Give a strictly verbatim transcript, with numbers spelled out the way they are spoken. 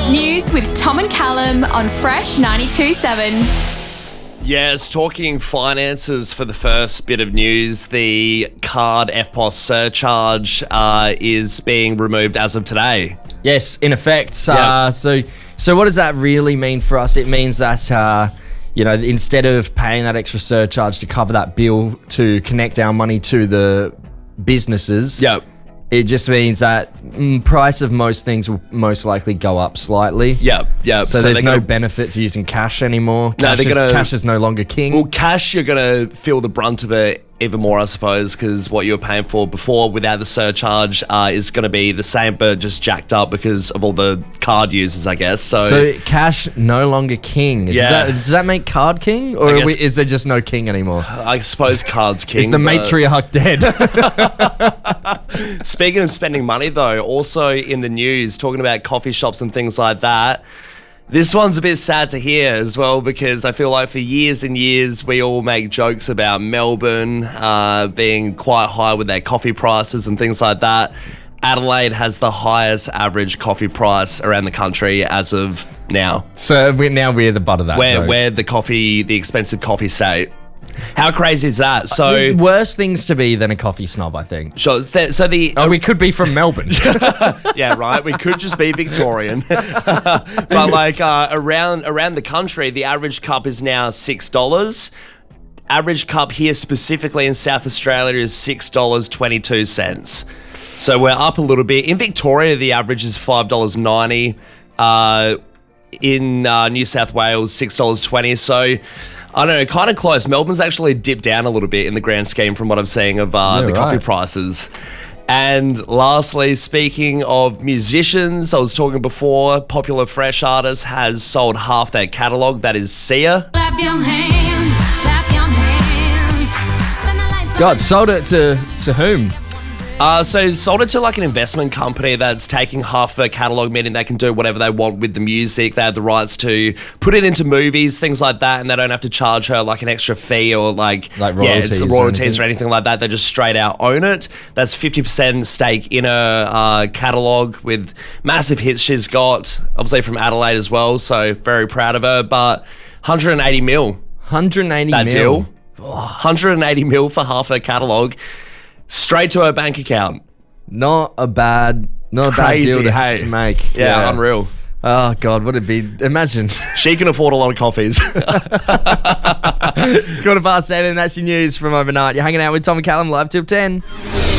News with Tom and Callum on Fresh ninety-two point seven. Yes, talking finances for the first bit of news. The card F P O S surcharge uh, is being removed as of today. Yes, in effect. Yeah. Uh, so, so what does that really mean for us? It means that uh, you know, instead of paying that extra surcharge to cover that bill to connect our money to the businesses, Yep. it just means that mm, price of most things will most likely go up slightly. Yep, yep. So, So there's they're no gonna- benefit to using cash anymore. No, Cash, they're is, gonna- cash is no longer king. Well, cash, you're going to feel the brunt of it even more, I suppose, because what you were paying for before without the surcharge uh, is going to be the same, but just jacked up because of all the card users, I guess. So, So cash no longer king. Does, Yeah. that, does that make card king, or I are guess- we, is there just no king anymore? I suppose cards king. Is the but- matriarch dead? Speaking of spending money, though, also in the news, talking about coffee shops and things like that, this one's a bit sad to hear as well, because I feel like for years and years we all make jokes about Melbourne uh, being quite high with their coffee prices and things like that. Adelaide has the highest average coffee price around the country as of now. So we're, now we're the butt of that. We're, joke. we're the coffee, the expensive coffee state. How crazy is that? So, The worse things to be than a coffee snob, I think. so the, so the Oh, we could be from Melbourne. yeah, right. We could just be Victorian, but like uh, around around the country, the average cup is now six dollars. Average cup here specifically in South Australia is six dollars twenty two cents. So we're up a little bit. In Victoria, the average is five dollars ninety. Uh, in uh, New South Wales, six dollars twenty. So. I don't know, kind of close. Melbourne's actually dipped down a little bit in the grand scheme from what I'm seeing of uh, Yeah, the coffee right. prices. And lastly, speaking of musicians, I was talking before, Popular Fresh Artist has sold half their catalogue. That is Sia. Clap your hands, clap your hands. Turn the lights on. God, sold it to, to whom? Uh, so sold it to like an investment company that's taking half their catalogue, meaning they can do whatever they want with the music. They have the rights to put it into movies, things like that, and they don't have to charge her like an extra fee or like, Like yeah, it's royalties or royalties anything. or anything like that. They just straight out own it. That's fifty percent stake in her uh, catalogue with massive hits she's got, obviously from Adelaide as well. So very proud of her. But one hundred eighty mil. one hundred eighty That mil. deal. one hundred eighty mil for half her catalogue. Straight to her bank account. Not a bad, not a Crazy, bad deal to, hey? to make. Yeah, unreal. Oh God, would it be? Imagine. She can afford a lot of coffees. It's quarter past seven. That's your news from overnight. You're hanging out with Tom and Callum live till ten.